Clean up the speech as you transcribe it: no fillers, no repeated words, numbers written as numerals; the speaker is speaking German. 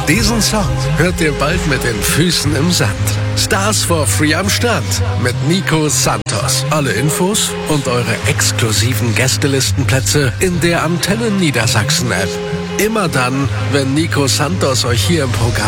Diesen Song hört ihr bald mit den Füßen im Sand. Stars for Free am Start mit Nico Santos. Alle Infos und eure exklusiven Gästelistenplätze in der Antenne Niedersachsen App. Immer dann, wenn Nico Santos euch hier im Programm